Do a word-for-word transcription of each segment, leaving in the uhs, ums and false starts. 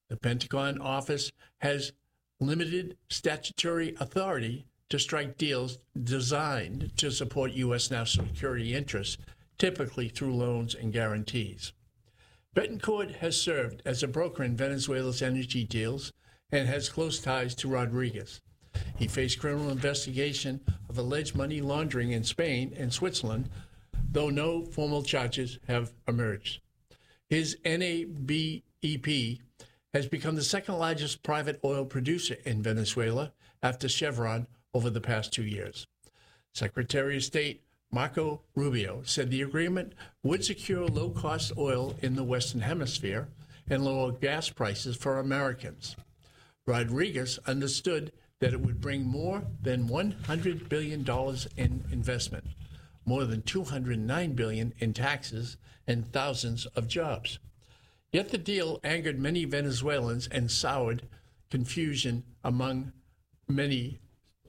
The Pentagon office has limited statutory authority to strike deals designed to support U S national security interests, typically through loans and guarantees. Betancourt has served as a broker in Venezuela's energy deals and has close ties to Rodriguez. He faced criminal investigation of alleged money laundering in Spain and Switzerland, though no formal charges have emerged. His N A B E P has become the second largest private oil producer in Venezuela after Chevron over the past two years. Secretary of State Marco Rubio said the agreement would secure low-cost oil in the Western Hemisphere and lower gas prices for Americans. Rodriguez understood that it would bring more than one hundred billion dollars in investment, more than two hundred nine billion dollars in taxes, and thousands of jobs. Yet the deal angered many Venezuelans and soured confusion among many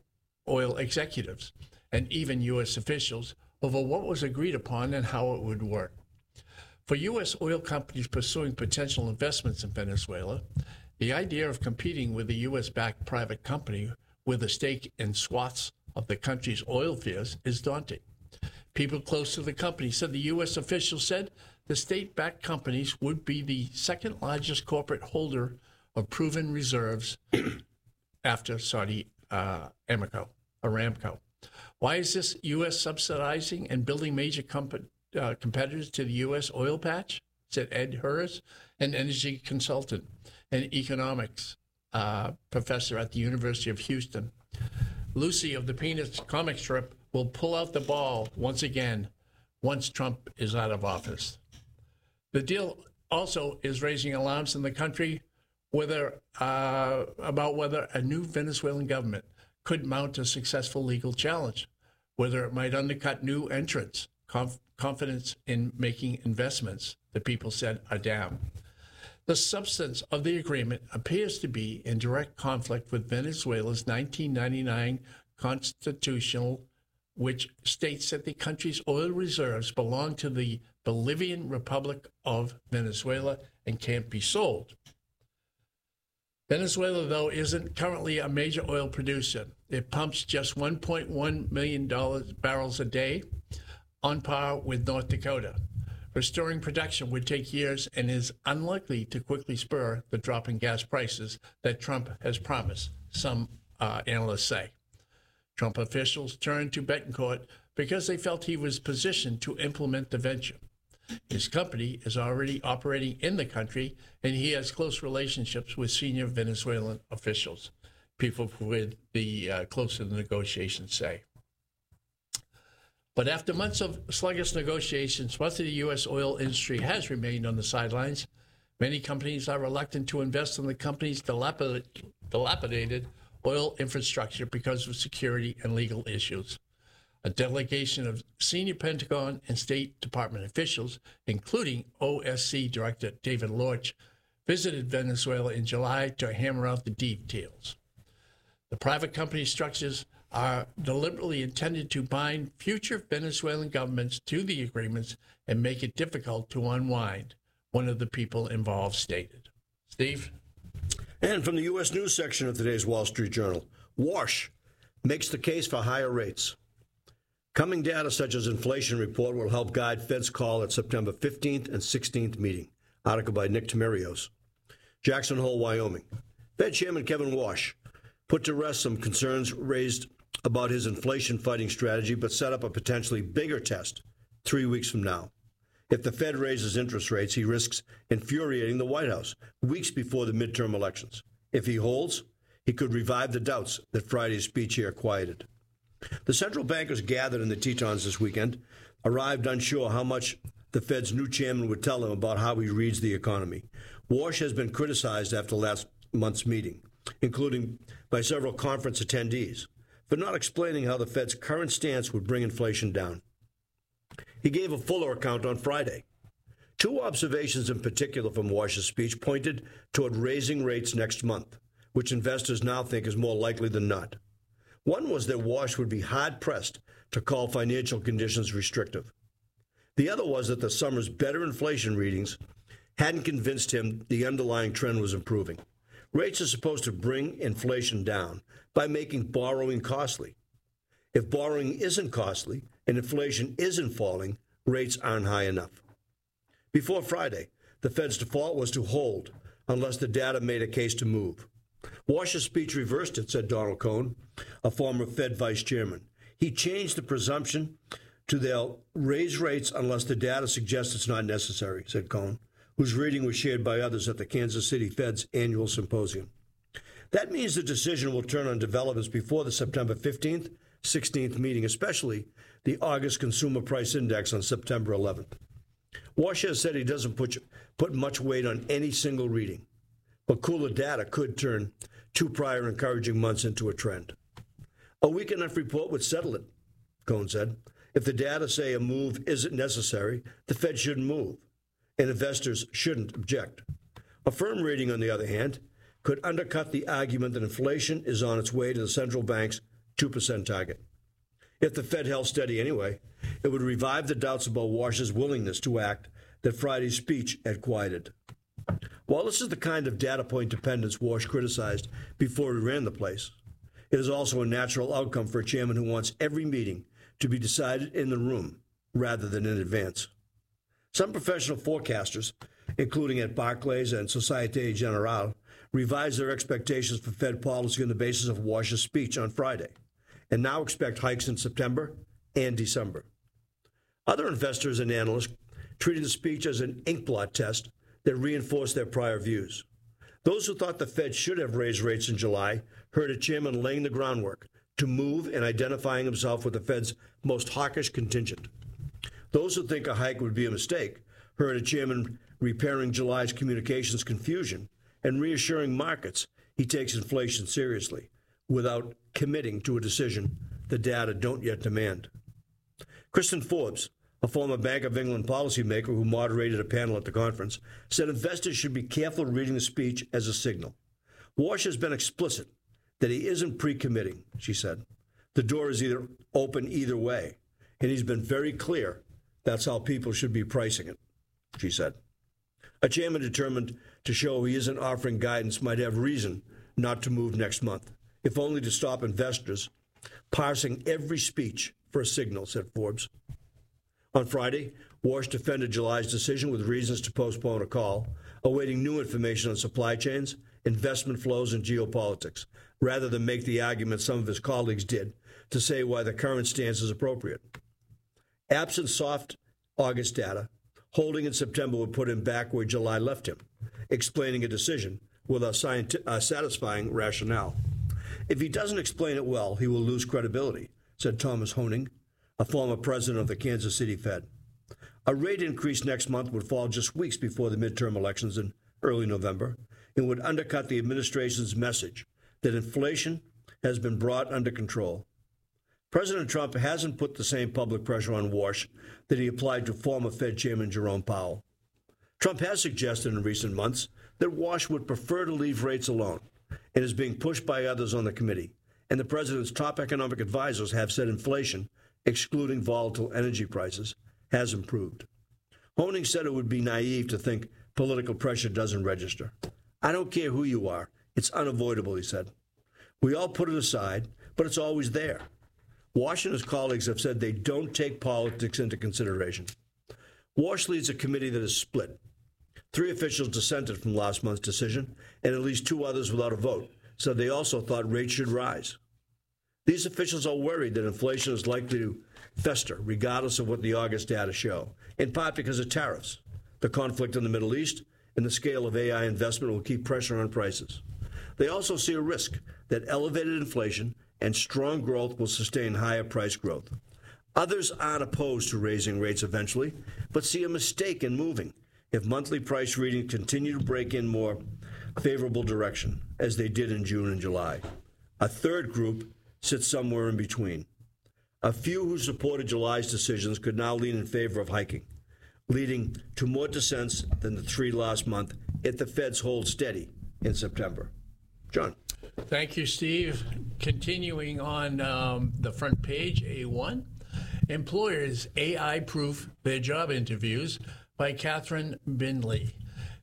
oil executives and even U S officials over what was agreed upon and how it would work. For U S oil companies pursuing potential investments in Venezuela, the idea of competing with a U S-backed private company with a stake in swaths of the country's oil fields is daunting. People close to the company said the U S official said the state-backed companies would be the second largest corporate holder of proven reserves after Saudi uh, Aramco. Aramco. Why is this U S subsidizing and building major comp- uh, competitors to the U S oil patch? Said Ed Hurst, an energy consultant and economics uh, professor at the University of Houston. Lucy of the Peanuts comic strip will pull out the ball once again once Trump is out of office. The deal also is raising alarms in the country whether uh, about whether a new Venezuelan government could mount a successful legal challenge, whether it might undercut new entrants. Conf- confidence in making investments, the people said, are down. The substance of the agreement appears to be in direct conflict with Venezuela's nineteen ninety-nine constitutional, which states that the country's oil reserves belong to the Bolivarian Republic of Venezuela and can't be sold. Venezuela, though, isn't currently a major oil producer. It pumps just one point one million barrels a day, on par with North Dakota. Restoring production would take years and is unlikely to quickly spur the drop in gas prices that Trump has promised, some uh, analysts say. Trump officials turned to Betancourt because they felt he was positioned to implement the venture. His company is already operating in the country, and he has close relationships with senior Venezuelan officials, people with the uh, close to the negotiations say. But after months of sluggish negotiations, much of the U S oil industry has remained on the sidelines. Many companies are reluctant to invest in the company's dilapidated oil infrastructure because of security and legal issues. A delegation of senior Pentagon and State Department officials, including O S C Director David Lorch, visited Venezuela in July to hammer out the details. The private company structures are deliberately intended to bind future Venezuelan governments to the agreements and make it difficult to unwind, one of the people involved stated. Steve? And from the U S News section of today's Wall Street Journal, Wash makes the case for higher rates. Coming data such as inflation report will help guide Fed's call at September fifteenth and sixteenth meeting. Article by Nick Tamerios. Jackson Hole, Wyoming. Fed Chairman Kevin Wash put to rest some concerns raised about his inflation-fighting strategy, but set up a potentially bigger test three weeks from now. If the Fed raises interest rates, he risks infuriating the White House weeks before the midterm elections. If he holds, he could revive the doubts that Friday's speech here quieted. The central bankers gathered in the Tetons this weekend arrived unsure how much the Fed's new chairman would tell them about how he reads the economy. Wash has been criticized after last month's meeting, including by several conference attendees, for not explaining how the Fed's current stance would bring inflation down. He gave a fuller account on Friday. Two observations in particular from Wash's speech pointed toward raising rates next month, which investors now think is more likely than not. One was that Wash would be hard-pressed to call financial conditions restrictive. The other was that the summer's better inflation readings hadn't convinced him the underlying trend was improving. Rates are supposed to bring inflation down by making borrowing costly. If borrowing isn't costly and inflation isn't falling, rates aren't high enough. Before Friday, the Fed's default was to hold unless the data made a case to move. Warsh's speech reversed it, said Donald Cohn, a former Fed vice chairman. He changed the presumption to they'll raise rates unless the data suggests it's not necessary, said Cohn, whose reading was shared by others at the Kansas City Fed's annual symposium. That means the decision will turn on developments before the September fifteenth, sixteenth meeting, especially the August Consumer Price Index on September eleventh. Warsh has said he doesn't put, put much weight on any single reading, but cooler data could turn two prior encouraging months into a trend. A weak enough report would settle it, Cohn said. If the data say a move isn't necessary, the Fed shouldn't move, and investors shouldn't object. A firm reading, on the other hand, could undercut the argument that inflation is on its way to the central bank's two percent target. If the Fed held steady anyway, it would revive the doubts about Warsh's willingness to act that Friday's speech had quieted. While this is the kind of data point dependence Warsh criticized before he ran the place, it is also a natural outcome for a chairman who wants every meeting to be decided in the room rather than in advance. Some professional forecasters, including at Barclays and Societe Generale, revised their expectations for Fed policy on the basis of Warsh's speech on Friday, and now expect hikes in September and December. Other investors and analysts treated the speech as an inkblot test that reinforced their prior views. Those who thought the Fed should have raised rates in July heard a chairman laying the groundwork to move and identifying himself with the Fed's most hawkish contingent. Those who think a hike would be a mistake heard a chairman repairing July's communications confusion and reassuring markets he takes inflation seriously without committing to a decision the data don't yet demand. Kristen Forbes, a former Bank of England policymaker who moderated a panel at the conference, said investors should be careful reading the speech as a signal. Warsh has been explicit that he isn't pre-committing, she said. The door is either open either way, and he's been very clear that's how people should be pricing it, she said. A chairman determined to show he isn't offering guidance might have reason not to move next month, if only to stop investors parsing every speech for a signal, said Forbes. On Friday, Warsh defended July's decision with reasons to postpone a call, awaiting new information on supply chains, investment flows, and geopolitics, rather than make the argument some of his colleagues did to say why the current stance is appropriate. Absent soft August data, holding in September would put him back where July left him, explaining a decision with a, scienti- a satisfying rationale. If he doesn't explain it well, he will lose credibility, said Thomas Hoenig, a former president of the Kansas City Fed. A rate increase next month would fall just weeks before the midterm elections in early November and would undercut the administration's message that inflation has been brought under control. President Trump hasn't put the same public pressure on Warsh that he applied to former Fed Chairman Jerome Powell. Trump has suggested in recent months that Warsh would prefer to leave rates alone and is being pushed by others on the committee, and the president's top economic advisors have said inflation, excluding volatile energy prices, has improved. Hoenig said it would be naive to think political pressure doesn't register. I don't care who you are. It's unavoidable, he said. We all put it aside, but it's always there. Warsh and his colleagues have said they don't take politics into consideration. Warsh leads a committee that is split. Three officials dissented from last month's decision, and at least two others without a vote said they also thought rates should rise. These officials are worried that inflation is likely to fester, regardless of what the August data show, in part because of tariffs. The conflict in the Middle East and the scale of A I investment will keep pressure on prices. They also see a risk that elevated inflation and strong growth will sustain higher price growth. Others aren't opposed to raising rates eventually, but see a mistake in moving if monthly price readings continue to break in more favorable direction, as they did in June and July. A third group sits somewhere in between. A few who supported July's decisions could now lean in favor of hiking, leading to more dissents than the three last month if the Feds hold steady in September. John. Thank you, Steve. Continuing on um, the front page, A one, employers A I proof their job interviews by Catherine Binley.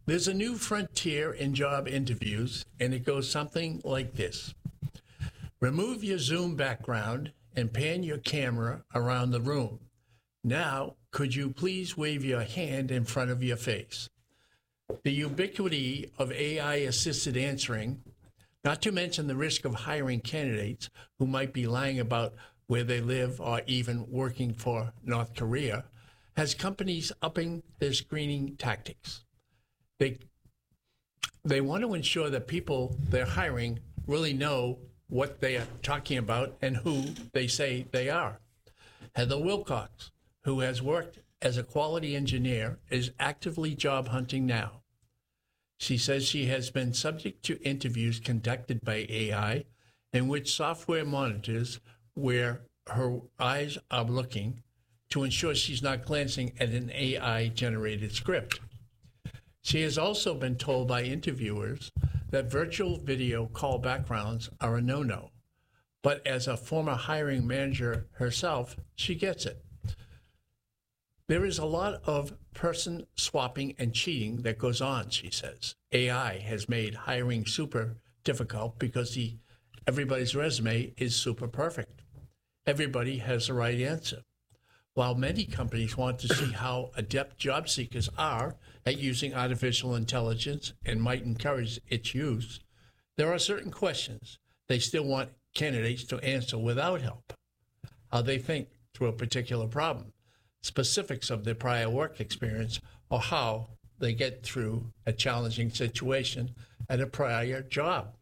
There's a new frontier in job interviews, and it goes something like this. Remove your Zoom background and pan your camera around the room. Now, could you please wave your hand in front of your face? The ubiquity of A I-assisted answering, not to mention the risk of hiring candidates who might be lying about where they live or even working for North Korea, has companies upping their screening tactics. They, they want to ensure that people they're hiring really know what they are talking about and who they say they are. Heather Wilcox, who has worked as a quality engineer, is actively job hunting now. She says she has been subject to interviews conducted by A I in which software monitors where her eyes are looking to ensure she's not glancing at an A I-generated script. She has also been told by interviewers that virtual video call backgrounds are a no-no. But as a former hiring manager herself, she gets it. There is a lot of person swapping and cheating that goes on, she says. A I has made hiring super difficult because the, everybody's resume is super perfect. Everybody has the right answer. While many companies want to see how adept job seekers are at using artificial intelligence and might encourage its use, there are certain questions they still want candidates to answer without help. How they think through a particular problem, specifics of their prior work experience, or how they get through a challenging situation at a prior job.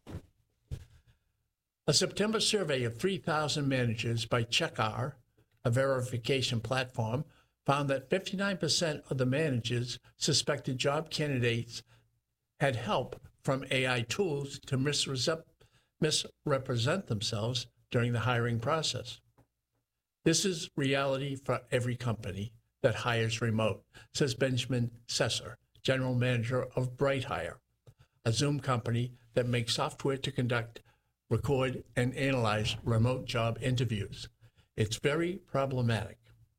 A September survey of three thousand managers by Checkr, a verification platform, found that fifty-nine percent of the managers suspected job candidates had help from A I tools to misrepresent, misrepresent themselves during the hiring process. This is reality for every company that hires remote, says Benjamin Sesser, general manager of BrightHire, a Zoom company that makes software to conduct, record, and analyze remote job interviews. It's very problematic.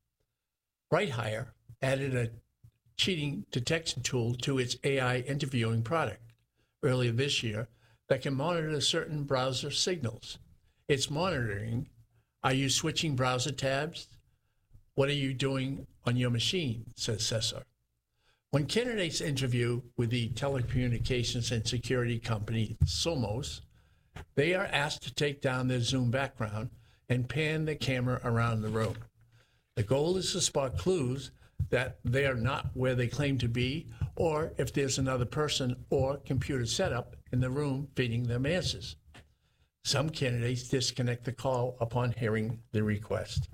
BrightHire added a cheating detection tool to its A I interviewing product earlier this year that can monitor certain browser signals. It's monitoring, are you switching browser tabs? What are you doing on your machine, says Sesser. When candidates interview with the telecommunications and security company Somos, they are asked to take down their Zoom background and pan the camera around the room. The goal is to spot clues that they are not where they claim to be, or if there's another person or computer setup in the room feeding them answers. Some candidates disconnect the call upon hearing the request.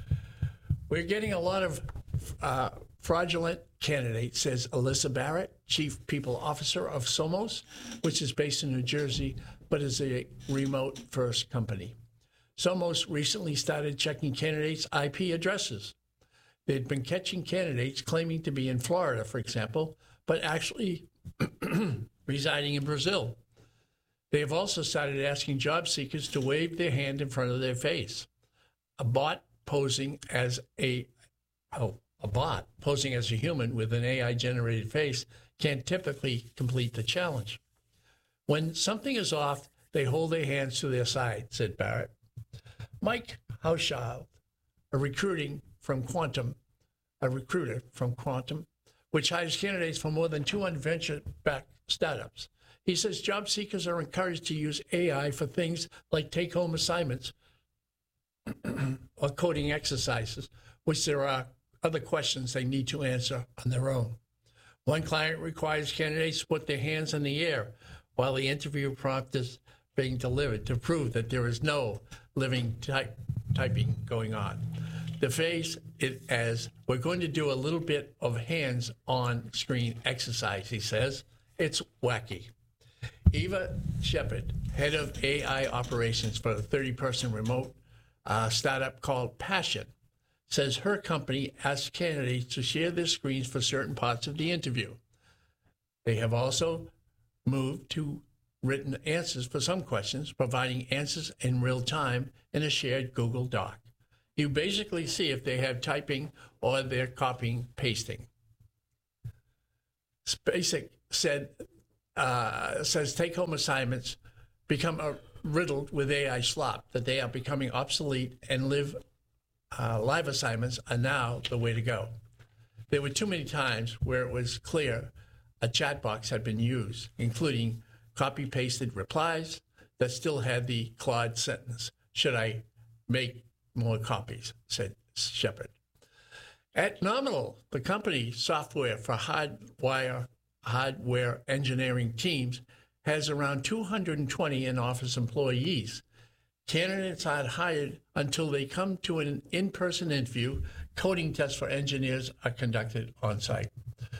We're getting a lot of uh, fraudulent candidates, says Alyssa Barrett, Chief People Officer of Somos, which is based in New Jersey, but is a remote-first company. Somos recently started checking candidates' I P addresses. They'd been catching candidates claiming to be in Florida, for example, but actually residing in Brazil. They have also started asking job seekers to wave their hand in front of their face. A bot posing as a oh, a bot posing as a human with an A I-generated face can't typically complete the challenge. When something is off, they hold their hands to their side, said Barrett. Mike Hauschild, a recruiting from Quantum, a recruiter from Quantum, which hires candidates from more than two hundred venture-backed startups. He says job seekers are encouraged to use A I for things like take-home assignments or coding exercises, which there are other questions they need to answer on their own. One client requires candidates to put their hands in the air while the interview prompt is being delivered to prove that there is no living type, typing going on. The phrase it as, we're going to do a little bit of hands-on-screen exercise, he says. It's wacky. Eva Shepard, head of A I operations for a thirty-person remote uh, startup called Passion, says her company asks candidates to share their screens for certain parts of the interview. They have also moved to written answers for some questions, providing answers in real time in a shared Google Doc. You basically see if they have typing or they're copying, pasting. SpaceX, said uh, says take-home assignments become uh, riddled with A I slop, that they are becoming obsolete, and live uh, live assignments are now the way to go. There were too many times where it was clear a chat box had been used, including copy-pasted replies that still had the Claude sentence, "Should I make more copies?" said Shepard. At Nominal, the company software for hardware, hardware engineering teams has around two hundred twenty in-office employees. Candidates aren't hired until they come to an in-person interview. Coding tests for engineers are conducted on-site.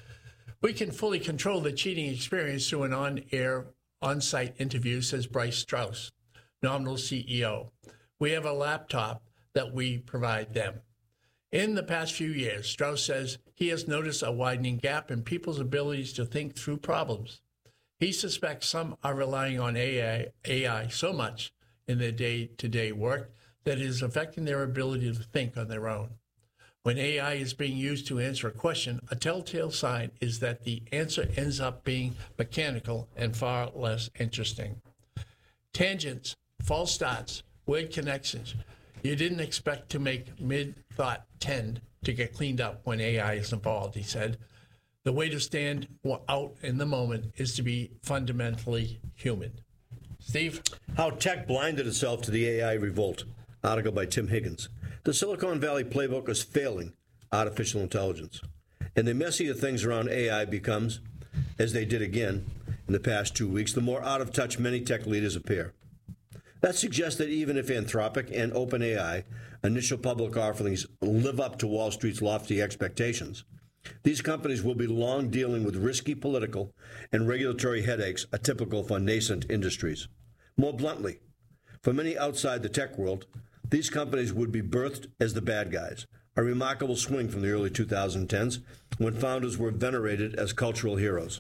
We can fully control the cheating experience through an on-air, on-site interview, says Bryce Strauss, Nominal C E O. We have a laptop that we provide them. In the past few years, Strauss says he has noticed a widening gap in people's abilities to think through problems. He suspects some are relying on A I, A I so much in their day-to-day work that it is affecting their ability to think on their own. When A I is being used to answer a question, a telltale sign is that the answer ends up being mechanical and far less interesting. Tangents, false starts, word connections. You didn't expect to make mid-thought tend to get cleaned up when A I is involved, he said. The way to stand out in the moment is to be fundamentally human. Steve? How tech blinded itself to the A I revolt. Article by Tim Higgins. The Silicon Valley playbook is failing artificial intelligence. And the messier things around A I becomes, as they did again in the past two weeks, the more out of touch many tech leaders appear. That suggests that even if Anthropic and OpenAI initial public offerings live up to Wall Street's lofty expectations, these companies will be long dealing with risky political and regulatory headaches atypical for nascent industries. More bluntly, for many outside the tech world, these companies would be birthed as the bad guys, a remarkable swing from the early twenty tens when founders were venerated as cultural heroes.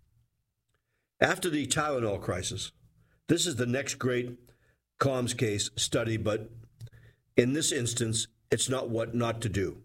After the Tylenol crisis, this is the next great comms case study, but in this instance, it's not what not to do.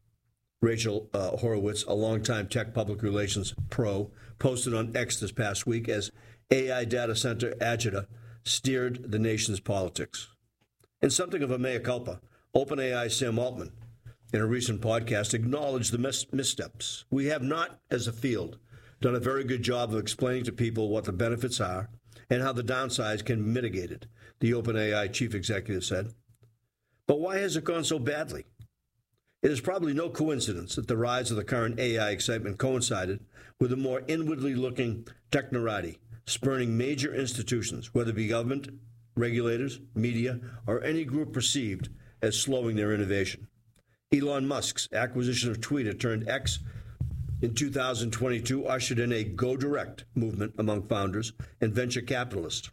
Rachel uh, Horowitz, a longtime tech public relations pro, posted on X this past week as A I data center agita steered the nation's politics. And something of a mea culpa, OpenAI Sam Altman, in a recent podcast, acknowledged the mis- missteps. We have not, as a field, done a very good job of explaining to people what the benefits are and how the downsides can be mitigated, the OpenAI chief executive said. But why has it gone so badly? It is probably no coincidence that the rise of the current A I excitement coincided with a more inwardly looking technorati, spurning major institutions, whether it be government, regulators, media, or any group perceived as slowing their innovation. Elon Musk's acquisition of Twitter turned X in two thousand twenty-two ushered in a go direct movement among founders and venture capitalists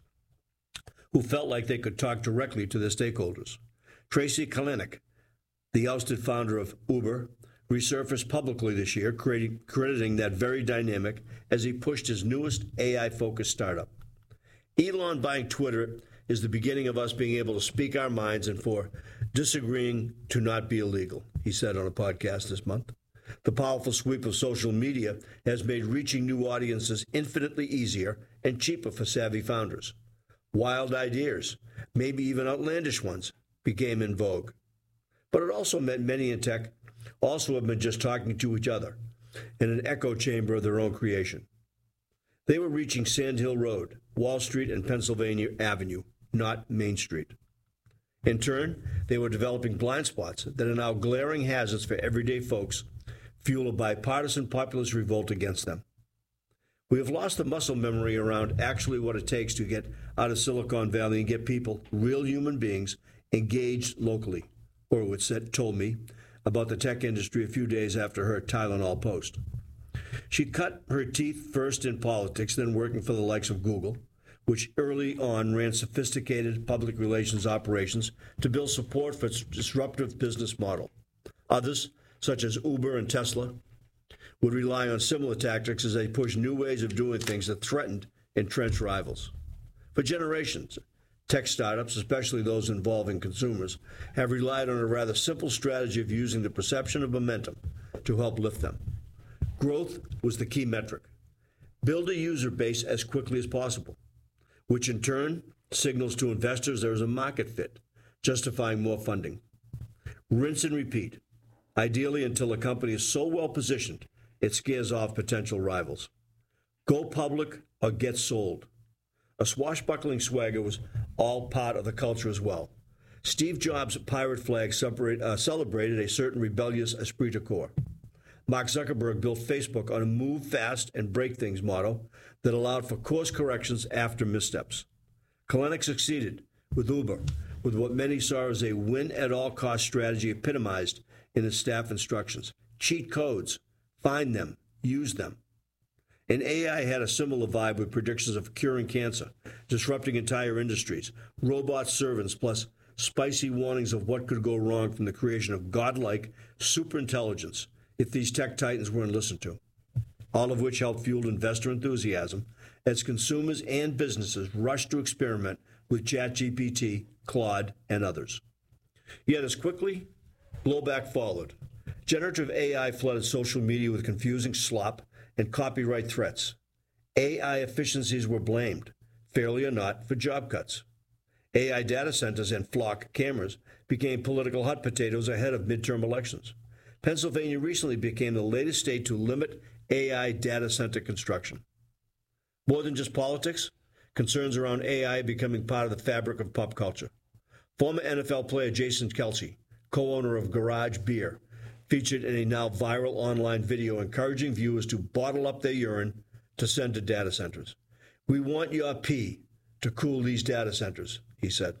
who felt like they could talk directly to their stakeholders. Tracy Kalanick, the ousted founder of Uber, resurfaced publicly this year, creating, crediting that very dynamic as he pushed his newest A I-focused startup. Elon buying Twitter is the beginning of us being able to speak our minds and for disagreeing to not be illegal, he said on a podcast this month. The powerful sweep of social media has made reaching new audiences infinitely easier and cheaper for savvy founders. Wild ideas, maybe even outlandish ones, became in vogue. But it also meant many in tech also have been just talking to each other in an echo chamber of their own creation. They were reaching Sand Hill Road, Wall Street, and Pennsylvania Avenue, not Main Street. In turn, they were developing blind spots that are now glaring hazards for everyday folks, fueled a bipartisan populist revolt against them. We have lost the muscle memory around actually what it takes to get out of Silicon Valley and get people, real human beings, engaged locally, Horowitz said, told me about the tech industry a few days after her Tylenol post. She cut her teeth first in politics, then working for the likes of Google, which early on ran sophisticated public relations operations to build support for its disruptive business model. Others, such as Uber and Tesla, would rely on similar tactics as they pushed new ways of doing things that threatened entrenched rivals. For generations, tech startups, especially those involving consumers, have relied on a rather simple strategy of using the perception of momentum to help lift them. Growth was the key metric. Build a user base as quickly as possible, which in turn signals to investors there is a market fit, justifying more funding. Rinse and repeat, ideally until a company is so well positioned it scares off potential rivals. Go public or get sold. A swashbuckling swagger was all part of the culture as well. Steve Jobs' pirate flag separate, uh, celebrated a certain rebellious esprit de corps. Mark Zuckerberg built Facebook on a move fast and break things motto that allowed for course corrections after missteps. Kalanick succeeded with Uber, with what many saw as a win-at-all-cost strategy epitomized in his staff instructions. Cheat codes, find them, use them. And A I had a similar vibe with predictions of curing cancer, disrupting entire industries, robot servants, plus spicy warnings of what could go wrong from the creation of godlike superintelligence if these tech titans weren't listened to, all of which helped fuel investor enthusiasm as consumers and businesses rushed to experiment with ChatGPT, Claude, and others. Yet as quickly, blowback followed. Generative A I flooded social media with confusing slop and copyright threats. A I efficiencies were blamed, fairly or not, for job cuts. A I data centers and flock cameras became political hot potatoes ahead of midterm elections. Pennsylvania recently became the latest state to limit A I data center construction. More than just politics, concerns around A I becoming part of the fabric of pop culture. Former N F L player Jason Kelce, co-owner of Garage Beer, featured in a now viral online video encouraging viewers to bottle up their urine to send to data centers. "We want your pee to cool these data centers," he said.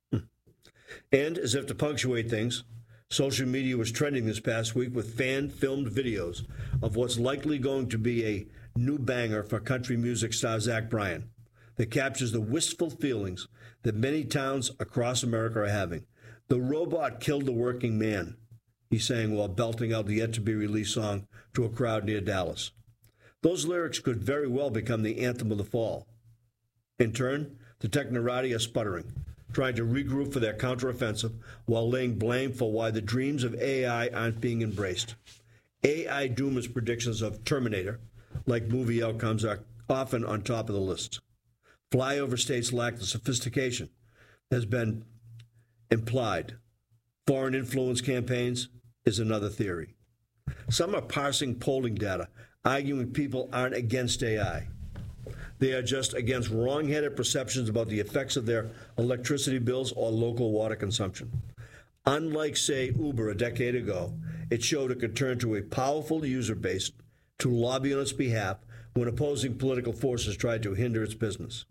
And as if to punctuate things, social media was trending this past week with fan-filmed videos of what's likely going to be a new banger for country music star Zach Bryan that captures the wistful feelings that many towns across America are having. "The robot killed the working man," he sang while belting out the yet-to-be-released song to a crowd near Dallas. Those lyrics could very well become the anthem of the fall. In turn, the technorati are sputtering, trying to regroup for their counteroffensive while laying blame for why the dreams of A I aren't being embraced. A I doomers' predictions of Terminator, like movie outcomes, are often on top of the list. Flyover states lack the sophistication has been implied. Foreign influence campaigns is another theory. Some are parsing polling data, arguing people aren't against A I. They are just against wrong-headed perceptions about the effects of their electricity bills or local water consumption. Unlike, say, Uber a decade ago, it showed it could turn to a powerful user base to lobby on its behalf when opposing political forces tried to hinder its business.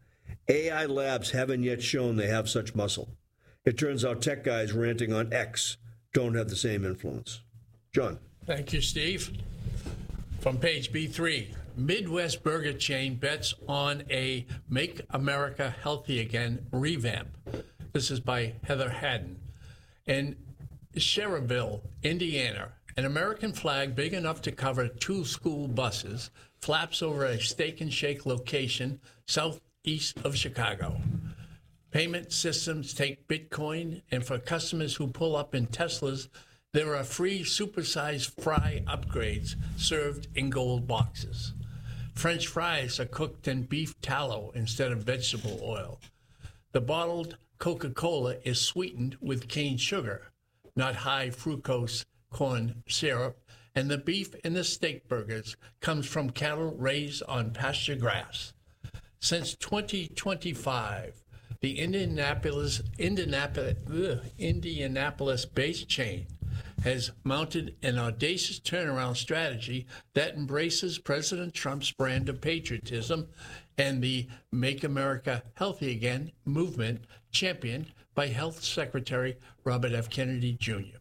A I labs haven't yet shown they have such muscle. It turns out tech guys ranting on X don't have the same influence. John. Thank you, Steve. From page B three, Midwest burger chain bets on a Make America Healthy Again revamp. This is by Heather Haddon. In Cherryville, Indiana, an American flag big enough to cover two school buses flaps over a Steak and Shake location southeast of Chicago. Payment systems take Bitcoin, and for customers who pull up in Teslas, there are free supersized fry upgrades served in gold boxes. French fries are cooked in beef tallow instead of vegetable oil. The bottled Coca-Cola is sweetened with cane sugar, not high fructose corn syrup, and the beef in the steak burgers comes from cattle raised on pasture grass. Since twenty twenty-five, the Indianapolis, Indianapolis, ugh, Indianapolis-based chain has mounted an audacious turnaround strategy that embraces President Trump's brand of patriotism and the Make America Healthy Again movement championed by Health Secretary Robert F. Kennedy, Junior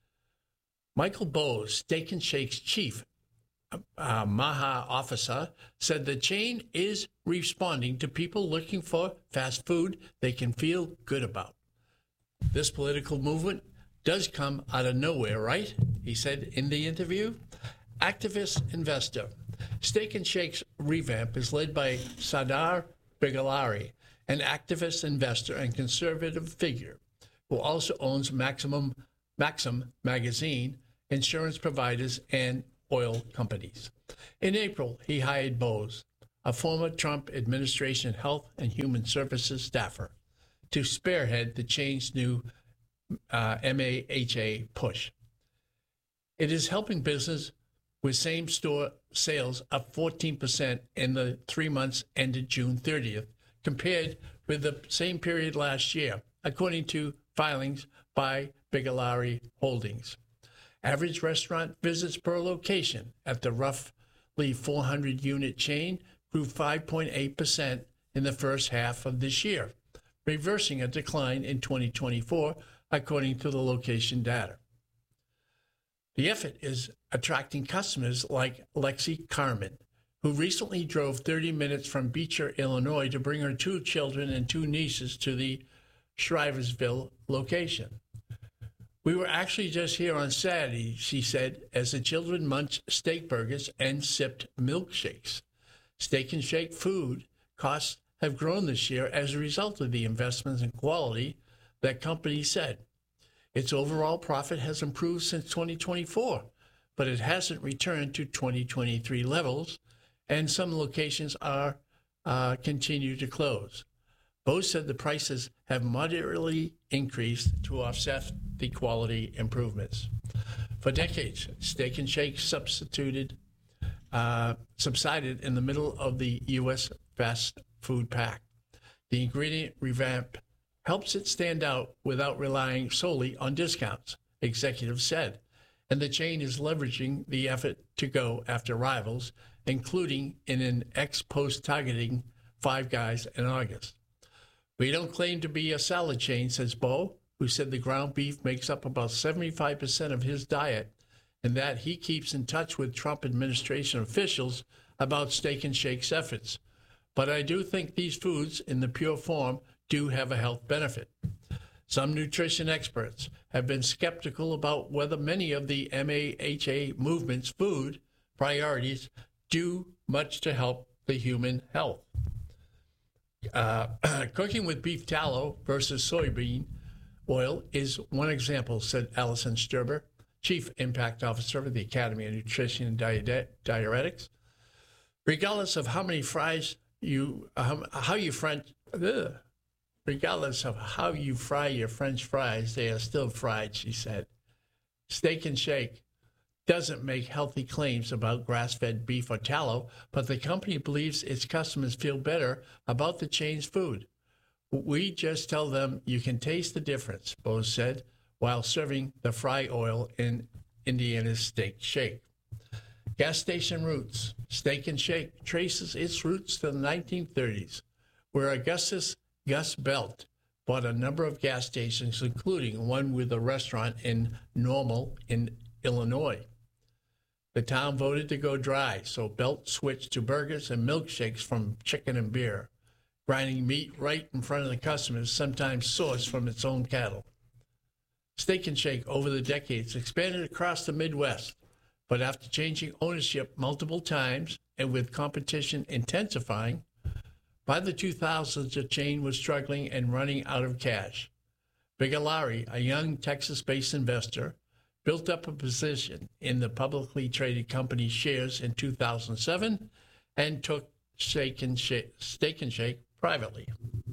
Michael Bowes, Steak and Shake's chief uh, Maha officer, said the chain is responding to people looking for fast food they can feel good about. This political movement does come out of nowhere, right? He said in the interview. Activist investor. Steak and Shake's revamp is led by Sardar Bigalari, an activist investor and conservative figure who also owns Maximum, Maxim magazine, insurance providers, and oil companies. In April, he hired Bose, a former Trump administration health and human services staffer, to spearhead the chain's new uh, M A H A push. It is helping business with same-store sales up fourteen percent in the three months ended June thirtieth, compared with the same period last year, according to filings by Biglari Holdings. Average restaurant visits per location at the roughly four hundred unit chain grew five point eight percent in the first half of this year, reversing a decline in twenty twenty-four, according to the location data. The effort is attracting customers like Lexi Carmen, who recently drove thirty minutes from Beecher, Illinois, to bring her two children and two nieces to the Shriversville location. We were actually just here on Saturday, she said, as the children munched steak burgers and sipped milkshakes. Steak and Shake food costs have grown this year as a result of the investments in quality, that company said. Its overall profit has improved since twenty twenty-four, but it hasn't returned to twenty twenty-three levels, and some locations are uh, continue to close. Bose said the prices have moderately increased to offset the quality improvements. For decades, Steak and Shake substituted, uh, subsided in the middle of the U S fast food pack. The ingredient revamp helps it stand out without relying solely on discounts, executives said, and the chain is leveraging the effort to go after rivals, including in an ex-post targeting Five Guys in August. We don't claim to be a salad chain, says Bo, who said the ground beef makes up about seventy-five percent of his diet, and that he keeps in touch with Trump administration officials about Steak and Shake's efforts. But I do think these foods, in the pure form, do have a health benefit. Some nutrition experts have been skeptical about whether many of the M A H A movement's food priorities do much to help the human health. Uh, cooking with beef tallow versus soybean oil is one example, said Allison Sturber, Chief Impact Officer of the Academy of Nutrition and Diuretics. Regardless of how many fries you, um, how you French, ugh, regardless of how you fry your French fries, they are still fried, she said. Steak and Shake doesn't make healthy claims about grass-fed beef or tallow, but the company believes its customers feel better about the chain's food. We just tell them you can taste the difference, Bose said, while serving the fry oil in Indiana's Steak Shake. Gas station roots. Steak and Shake traces its roots to the nineteen thirties, where Augustus Gus Belt bought a number of gas stations, including one with a restaurant in Normal in Illinois. The town voted to go dry, so Belt switched to burgers and milkshakes from chicken and beer, grinding meat right in front of the customers, sometimes sourced from its own cattle. Steak and Shake, over the decades, expanded across the Midwest, but after changing ownership multiple times and with competition intensifying, by the two thousands, the chain was struggling and running out of cash. Biglari, a young Texas-based investor, built up a position in the publicly traded company's shares in two thousand seven and took Steak and Shake, Steak and Shake privately.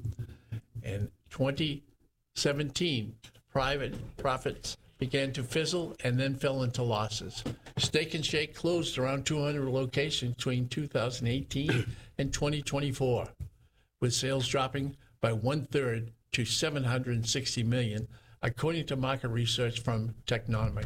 In twenty seventeen, private profits began to fizzle and then fell into losses. Steak and Shake closed around two hundred locations between two thousand eighteen and twenty twenty-four, with sales dropping by one-third to seven hundred sixty million dollars, according to market research from Technomic.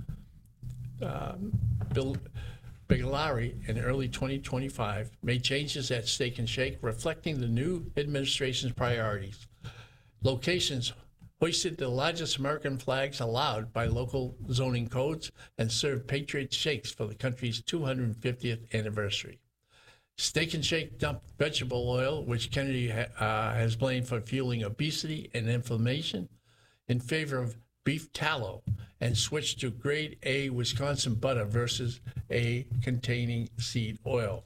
Um, Bill Biglari, in early twenty twenty-five, made changes at Steak and Shake, reflecting the new administration's priorities. Locations hoisted the largest American flags allowed by local zoning codes and served Patriot Shakes for the country's two hundred fiftieth anniversary. Steak and Shake dumped vegetable oil, which Kennedy ha- uh, has blamed for fueling obesity and inflammation, in favor of beef tallow, and switched to grade A Wisconsin butter versus A containing seed oil.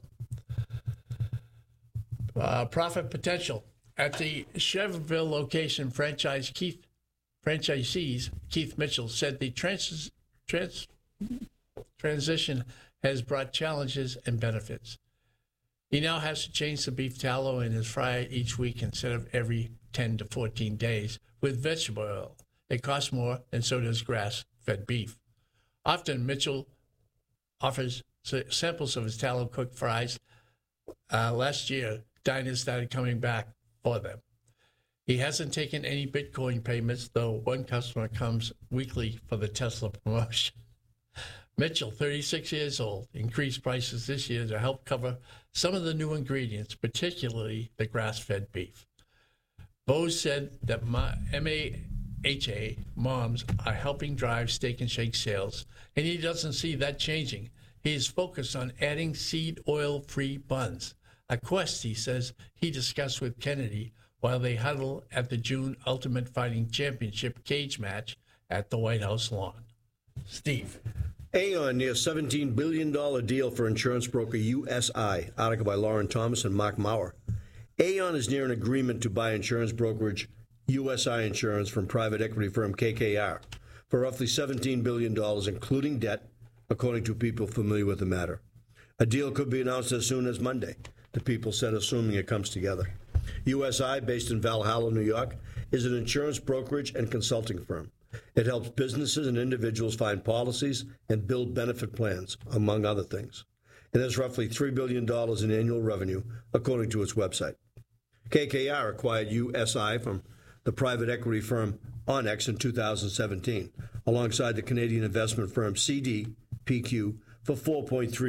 Uh, profit potential. At the Chevreville location, franchise Keith, franchisees Keith Mitchell said the trans, trans, transition has brought challenges and benefits. He now has to change the beef tallow in his fryer each week instead of every ten to fourteen days with vegetable oil. It costs more, and so does grass-fed beef. Often, Mitchell offers samples of his tallow-cooked fries. Uh, last year, diners started coming back for them. He hasn't taken any Bitcoin payments, though one customer comes weekly for the Tesla promotion. Mitchell, thirty-six years old, increased prices this year to help cover some of the new ingredients, particularly the grass-fed beef. Bose said that M A H A moms are helping drive Steak and Shake sales, and he doesn't see that changing. He is focused on adding seed oil-free buns, a quest he says he discussed with Kennedy while they huddle at the June Ultimate Fighting Championship cage match at the White House lawn. Steve. Aon near seventeen billion dollars deal for insurance broker U S I. Article by Lauren Thomas and Mark Maurer. Aon is near an agreement to buy insurance brokerage U S I Insurance from private equity firm K K R for roughly seventeen billion dollars, including debt, according to people familiar with the matter. A deal could be announced as soon as Monday, the people said, assuming it comes together. U S I, based in Valhalla, New York, is an insurance brokerage and consulting firm. It helps businesses and individuals find policies and build benefit plans, among other things. It has roughly three billion dollars in annual revenue, according to its website. K K R acquired U S I from the private equity firm Onex in two thousand seventeen, alongside the Canadian investment firm C D P Q for four point three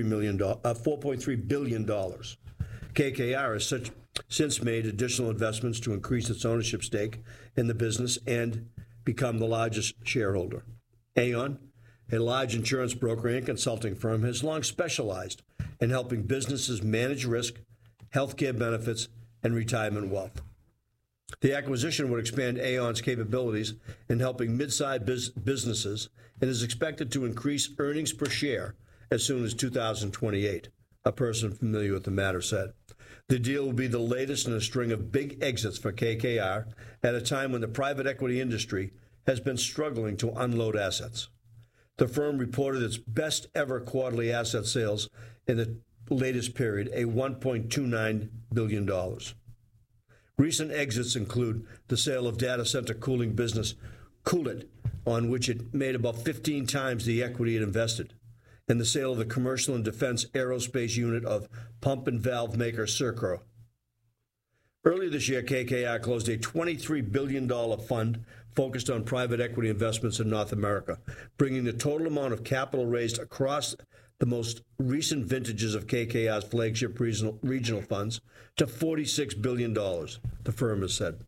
billion dollars. K K R has such, since made additional investments to increase its ownership stake in the business and become the largest shareholder. Aon, a large insurance broker and consulting firm, has long specialized in helping businesses manage risk, healthcare benefits, and retirement wealth. The acquisition would expand Aon's capabilities in helping mid-sized biz- businesses and is expected to increase earnings per share as soon as two thousand twenty-eight, a person familiar with the matter said. The deal will be the latest in a string of big exits for K K R at a time when the private equity industry has been struggling to unload assets. The firm reported its best ever quarterly asset sales in the latest period, a one point two nine billion dollars. Recent exits include the sale of data center cooling business Coolit, on which it made about fifteen times the equity it invested, and the sale of the commercial and defense aerospace unit of pump and valve maker Serco. Earlier this year, K K R closed a twenty-three billion dollars fund focused on private equity investments in North America, bringing the total amount of capital raised across the most recent vintages of K K R's flagship regional, regional funds to forty-six billion dollars, the firm has said.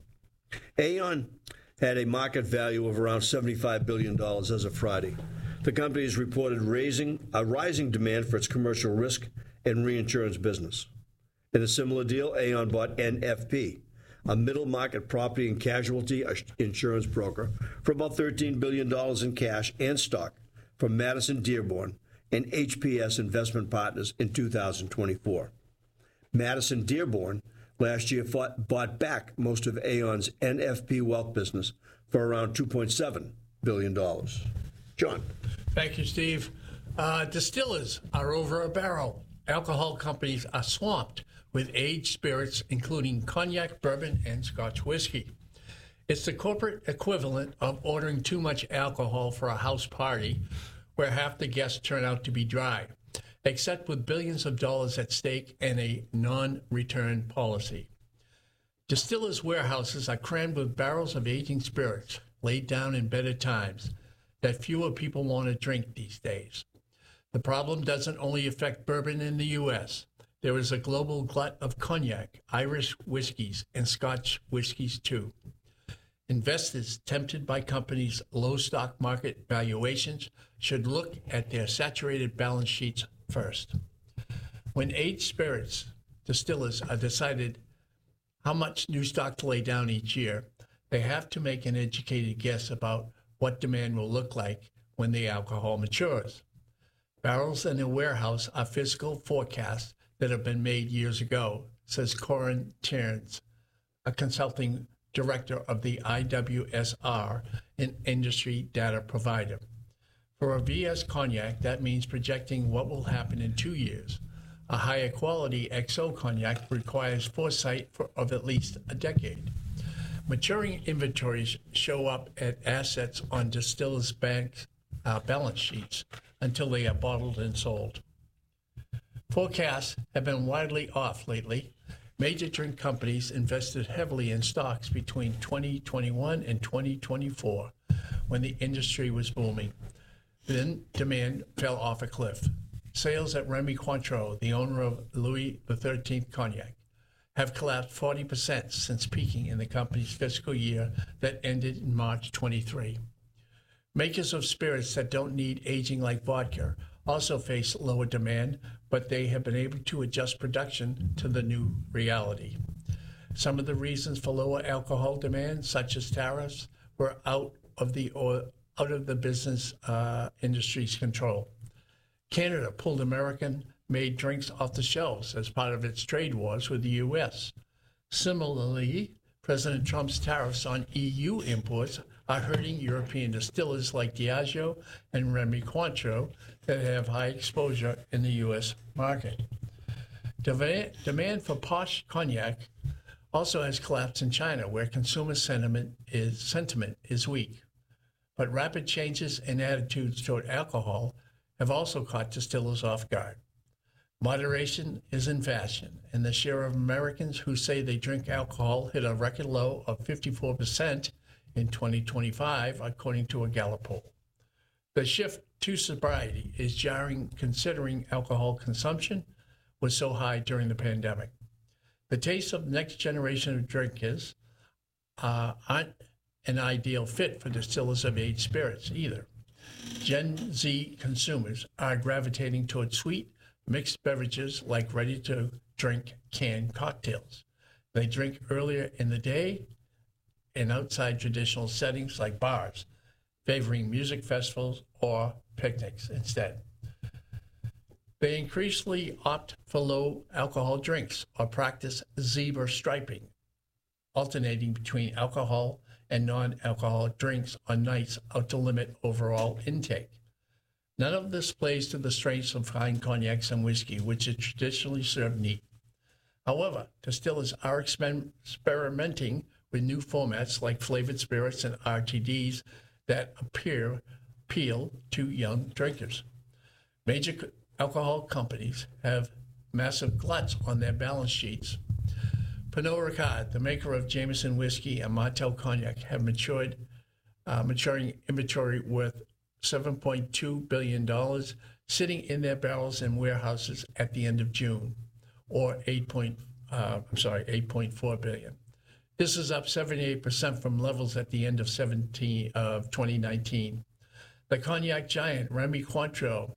Aon had a market value of around seventy-five billion dollars as of Friday. The company has reported raising a rising demand for its commercial risk and reinsurance business. In a similar deal, Aon bought N F P, a middle-market property and casualty insurance broker, for about thirteen billion dollars in cash and stock from Madison Dearborn and H P S Investment Partners in two thousand twenty-four. Madison Dearborn last year fought, bought back most of Aon's N F P wealth business for around two point seven billion dollars. John. Thank you, Steve. Uh, distillers are over a barrel. Alcohol companies are swamped with aged spirits, including cognac, bourbon, and Scotch whiskey. It's the corporate equivalent of ordering too much alcohol for a house party where half the guests turn out to be dry, except with billions of dollars at stake and a non-return policy. Distillers' warehouses are crammed with barrels of aging spirits laid down in better times that fewer people want to drink these days. The problem doesn't only affect bourbon in the U S. There is a global glut of cognac, Irish whiskeys, and Scotch whiskeys too. Investors tempted by companies' low stock market valuations should look at their saturated balance sheets first. When aged spirits distillers are decided how much new stock to lay down each year, they have to make an educated guess about what demand will look like when the alcohol matures. Barrels in a warehouse are physical forecasts that have been made years ago, says Corin Terns, a consulting director of the I W S R, an industry data provider. For a V S cognac, that means projecting what will happen in two years. A higher quality X O cognac requires foresight for, of at least a decade. Maturing inventories show up at assets on distillers' bank uh, balance sheets until they are bottled and sold. Forecasts have been widely off lately. Major drink companies invested heavily in stocks between twenty twenty-one and twenty twenty-four when the industry was booming. Then demand fell off a cliff. Sales at Remy Cointreau, the owner of Louis the thirteenth Cognac, have collapsed forty percent since peaking in the company's fiscal year that ended in March twenty-three. Makers of spirits that don't need aging like vodka also face lower demand, but they have been able to adjust production to the new reality. Some of the reasons for lower alcohol demand, such as tariffs, were out of the or out of the business uh, industry's control. Canada pulled American-made drinks off the shelves as part of its trade wars with the U S. Similarly, President Trump's tariffs on E U imports are hurting European distillers like Diageo and Remy Cointreau that have high exposure in the U S market. Demand, demand for posh cognac also has collapsed in China, where consumer sentiment is, sentiment is weak. But rapid changes in attitudes toward alcohol have also caught distillers off guard. Moderation is in fashion, and the share of Americans who say they drink alcohol hit a record low of fifty-four percent in twenty twenty-five, according to a Gallup poll. The shift to sobriety is jarring, considering alcohol consumption was so high during the pandemic. The tastes of the next generation of drinkers uh, aren't an ideal fit for distillers of aged spirits either. Gen Z consumers are gravitating toward sweet, mixed beverages like ready-to-drink canned cocktails. They drink earlier in the day and outside traditional settings like bars, favoring music festivals or picnics instead. They increasingly opt for low alcohol drinks or practice zebra striping, alternating between alcohol and non-alcoholic drinks on nights out to limit overall intake. None of this plays to the strengths of fine cognacs and whiskey, which is traditionally served neat. However, distillers are exper- experimenting with new formats like flavored spirits and R T Ds that appear appeal to young drinkers. Major co- alcohol companies have massive gluts on their balance sheets. Pernod Ricard, the maker of Jameson whiskey and Martell cognac, have matured, uh, maturing inventory worth seven point two billion dollars sitting in their barrels and warehouses at the end of June, or eight point, uh, I'm sorry, eight point four billion dollars. This is up seventy-eight percent from levels at the end of seventeen of twenty nineteen. The cognac giant Remy Cointreau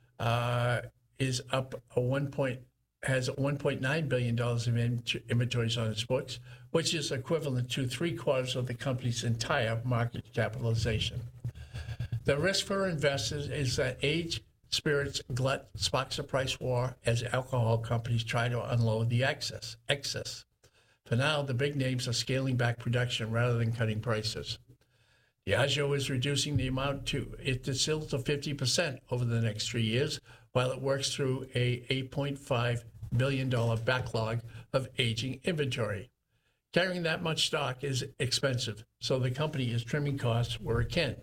uh, is up a one point has one point nine billion dollars of inventories on its books, which is equivalent to three quarters of the company's entire market capitalization. The risk for investors is that aged spirits glut sparks a price war as alcohol companies try to unload the excess. excess. For now, the big names are scaling back production rather than cutting prices. Diageo is reducing the amount to it distills to fifty percent over the next three years, while it works through a eight point five billion dollars backlog of aging inventory. Carrying that much stock is expensive, so the company is trimming costs where it can.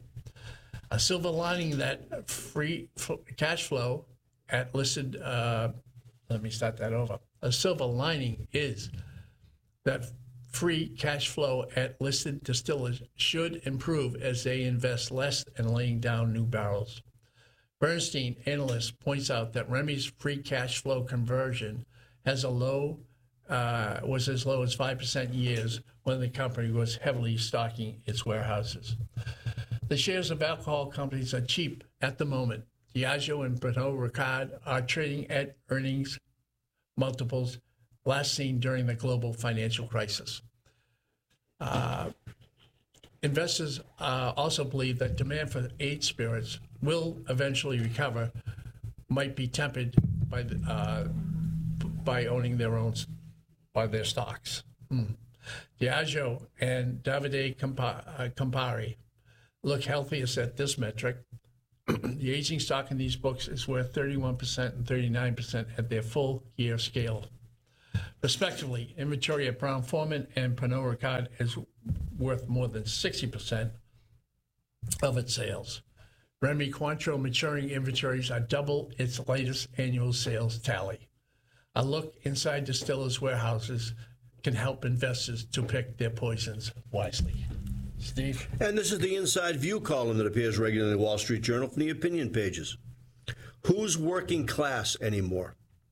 A silver lining that free cash flow at listed, uh, let me start that over. A silver lining is that free cash flow at listed distillers should improve as they invest less in laying down new barrels. Bernstein analyst points out that Remy's free cash flow conversion has a low, uh, was as low as five percent years when the company was heavily stocking its warehouses. The shares of alcohol companies are cheap at the moment. Diageo and Pernod Ricard are trading at earnings multiples last seen during the global financial crisis. Uh, investors uh, also believe that demand for aged spirits will eventually recover, might be tempered by the, uh, by owning their own by their stocks. Hmm. Diageo and Davide Campari look healthiest at this metric, The aging stock in these books is worth thirty-one percent and thirty-nine percent at their full year scale. Respectively, inventory at Brown-Forman and Pernod Ricard is worth more than sixty percent of its sales. Remy Cointreau maturing inventories are double its latest annual sales tally. A look inside distillers' warehouses can help investors to pick their poisons wisely. Steve? And this is the Inside View column that appears regularly in the Wall Street Journal from the opinion pages. Who's working class anymore?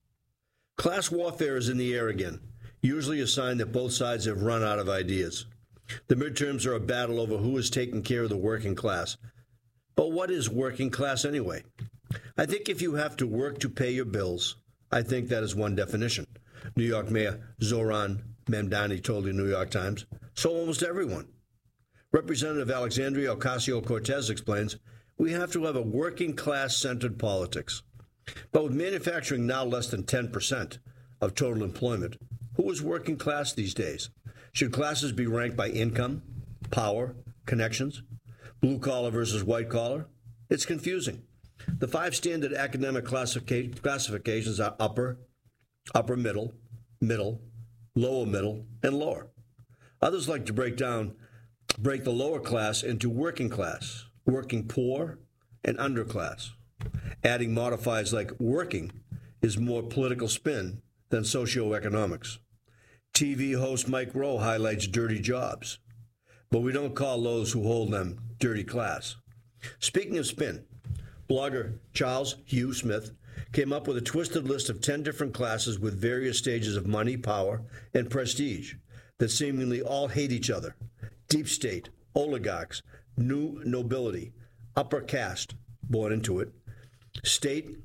Class warfare is in the air again, usually a sign that both sides have run out of ideas. The midterms are a battle over who is taking care of the working class. But what is working class anyway? I think if you have to work to pay your bills, I think that is one definition. New York Mayor Zoran Mamdani told the New York Times. So almost everyone. Representative Alexandria Ocasio-Cortez explains, we have to have a working class-centered politics. But with manufacturing now less than ten percent of total employment, who is working class these days? Should classes be ranked by income, power, connections? Blue collar versus white collar? It's confusing. The five standard academic classific- classifications are upper, upper middle, middle, lower middle, and lower. Others like to break down, break the lower class into working class, working poor, and underclass. Adding modifiers like working is more political spin than socioeconomics. T V host Mike Rowe highlights dirty jobs, but we don't call those who hold them dirty class. Speaking of spin, blogger Charles Hugh Smith came up with a twisted list of ten different classes with various stages of money, power, and prestige that seemingly all hate each other. Deep state, oligarchs, new nobility, upper caste, born into it, state,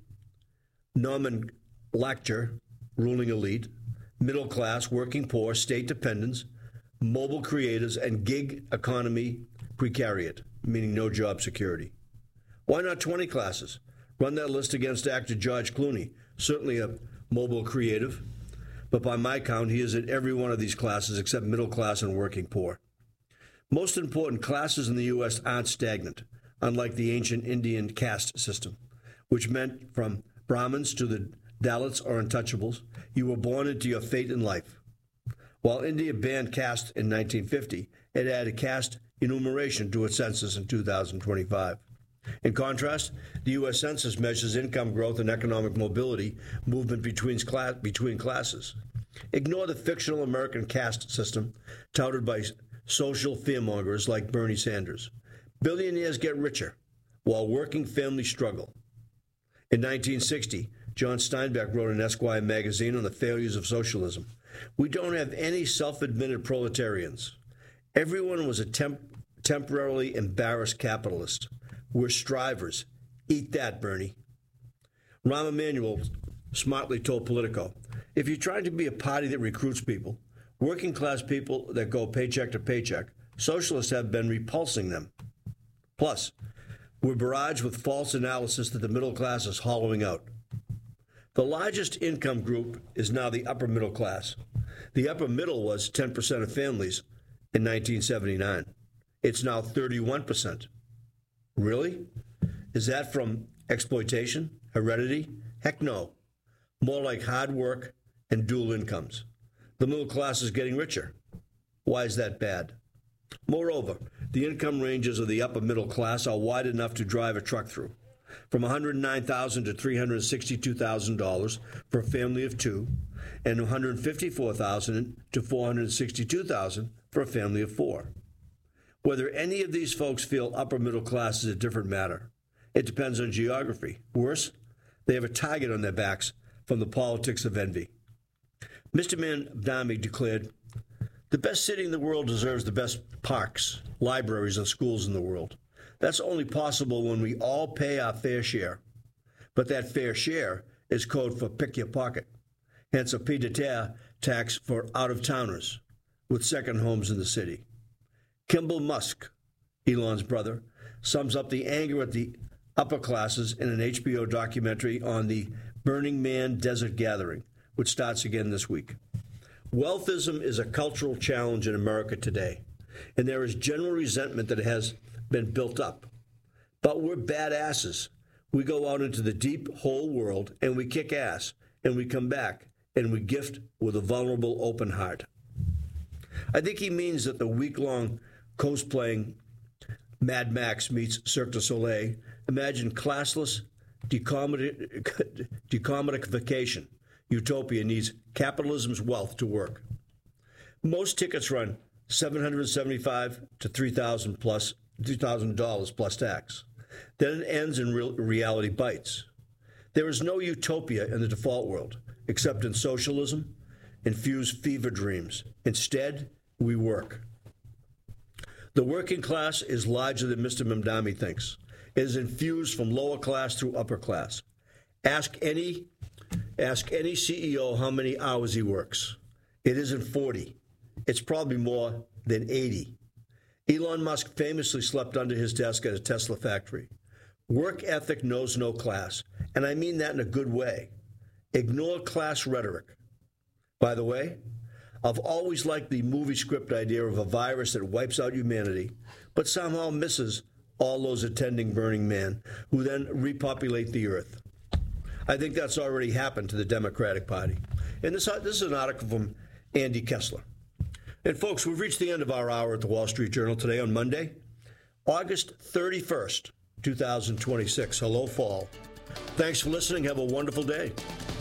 nomenclature, ruling elite, middle class, working poor, state dependents, mobile creators, and gig economy precariat, meaning no job security. Why not twenty classes? Run that list against actor George Clooney, certainly a mobile creative, but by my count, he is at every one of these classes except middle class and working poor. Most important, classes in the U S aren't stagnant, unlike the ancient Indian caste system, which meant from Brahmins to the Dalits or untouchables, you were born into your fate in life. While India banned caste in nineteen fifty, it added caste enumeration to its census in two thousand twenty-five. In contrast, the U S Census measures income growth and economic mobility, movement between, class, between classes. Ignore the fictional American caste system touted by social fearmongers like Bernie Sanders. Billionaires get richer, while working families struggle. In nineteen sixty, John Steinbeck wrote in Esquire magazine on the failures of socialism. We don't have any self-admitted proletarians. Everyone was a temp- temporarily embarrassed capitalist. We're strivers. Eat that, Bernie. Rahm Emanuel smartly told Politico, if you're trying to be a party that recruits people, working class people that go paycheck to paycheck, socialists have been repulsing them. Plus, we're barraged with false analysis that the middle class is hollowing out. The largest income group is now the upper middle class. The upper middle was ten percent of families in nineteen seventy-nine. It's now thirty-one percent. Really? Is that from exploitation, heredity? Heck no. More like hard work and dual incomes. The middle class is getting richer. Why is that bad? Moreover, the income ranges of the upper middle class are wide enough to drive a truck through. From one hundred nine thousand dollars to three hundred sixty-two thousand dollars for a family of two, and one hundred fifty-four thousand dollars to four hundred sixty-two thousand dollars for a family of four. Whether any of these folks feel upper middle class is a different matter. It depends on geography. Worse, they have a target on their backs from the politics of envy. Mister Mamdani declared, the best city in the world deserves the best parks, libraries, and schools in the world. That's only possible when we all pay our fair share. But that fair share is code for pick your pocket. Hence a pied-à-terre tax for out-of-towners with second homes in the city. Kimball Musk, Elon's brother, sums up the anger at the upper classes in an H B O documentary on the Burning Man Desert Gathering, which starts again this week. Wealthism is a cultural challenge in America today, and there is general resentment that it has been built up. But we're badasses. We go out into the deep, whole world, and we kick ass, and we come back, and we gift with a vulnerable, open heart. I think he means that the week-long cosplaying Mad Max meets Cirque du Soleil, imagine classless decomedic- decomedification. Utopia needs capitalism's wealth to work. Most tickets run seven hundred seventy-five dollars to three thousand dollars plus three thousand dollars plus tax. Then it ends in real reality bites. There is no utopia in the default world, except in socialism, infused fever dreams. Instead, we work. The working class is larger than Mister Mamdani thinks. It is infused from lower class through upper class. Ask any, ask any C E O how many hours he works. It isn't forty. It's probably more than eighty. Elon Musk famously slept under his desk at a Tesla factory. Work ethic knows no class, and I mean that in a good way. Ignore class rhetoric. By the way, I've always liked the movie script idea of a virus that wipes out humanity, but somehow misses all those attending Burning Man, who then repopulate the earth. I think that's already happened to the Democratic Party. And this, this is an article from Andy Kessler. And folks, we've reached the end of our hour at the Wall Street Journal today on Monday, August thirty-first, two thousand twenty-six. Hello, fall. Thanks for listening. Have a wonderful day.